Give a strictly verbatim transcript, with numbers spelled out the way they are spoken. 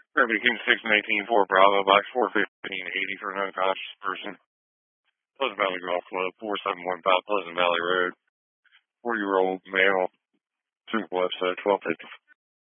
Gravity King six eighteen four Bravo, box four fifteen eighty for an unconscious person. Pleasant Valley Golf Club, four seven one five Pleasant Valley Road. forty-year-old male, two left side, twelve fifty.